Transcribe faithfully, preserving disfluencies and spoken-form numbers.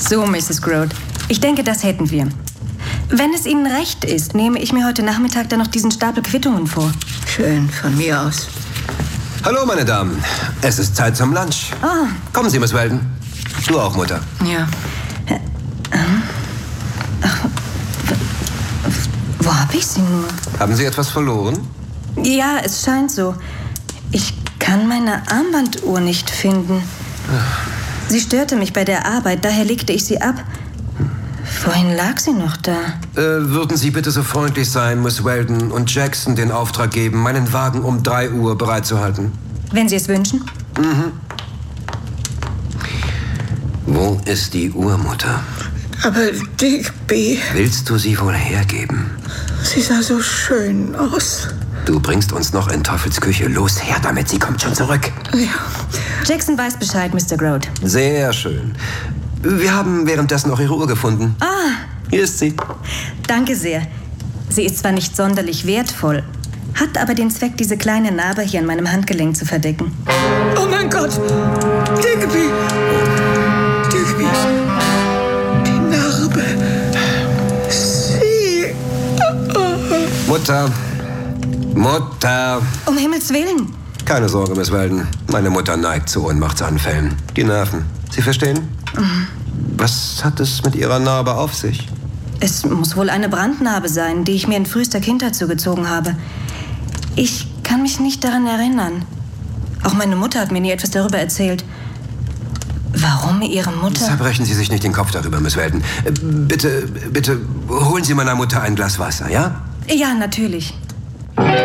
So, Misses Grote. Ich denke, das hätten wir. Wenn es Ihnen recht ist, nehme ich mir heute Nachmittag dann noch diesen Stapel Quittungen vor. Schön, von mir aus. Hallo, meine Damen. Es ist Zeit zum Lunch. Ah. Kommen Sie, Miss Weldon. Du auch, Mutter. Ja. Ach, wo habe ich sie nur? Haben Sie etwas verloren? Ja, es scheint so. Ich kann meine Armbanduhr nicht finden. Sie störte mich bei der Arbeit, daher legte ich sie ab. Vorhin lag sie noch da. Äh, würden Sie bitte so freundlich sein, Miss Weldon, und Jackson den Auftrag geben, meinen Wagen um drei Uhr bereitzuhalten? Wenn Sie es wünschen. Mhm. Wo ist die Uhr, Mutter? Aber Digby... Willst du sie wohl hergeben? Sie sah so schön aus. Du bringst uns noch in Teufels Küche. Los, her damit, sie kommt schon zurück. Ja. Jackson weiß Bescheid, Mister Grote. Sehr schön. Wir haben währenddessen noch Ihre Uhr gefunden. Ah. Hier ist sie. Danke sehr. Sie ist zwar nicht sonderlich wertvoll, hat aber den Zweck, diese kleine Narbe hier an meinem Handgelenk zu verdecken. Oh mein Gott! Digby! Digby! Die Narbe! Sie! Mutter! Mutter! Um Himmels Willen! Keine Sorge, Miss Weldon. Meine Mutter neigt zu Ohnmachtsanfällen. Die Nerven. Sie verstehen? Mhm. Was hat es mit Ihrer Narbe auf sich? Es muss wohl eine Brandnarbe sein, die ich mir in frühester Kindheit zugezogen habe. Ich kann mich nicht daran erinnern. Auch meine Mutter hat mir nie etwas darüber erzählt. Warum Ihre Mutter... Zerbrechen Sie sich nicht den Kopf darüber, Miss Weldon. Bitte, bitte, holen Sie meiner Mutter ein Glas Wasser, ja? Ja, natürlich.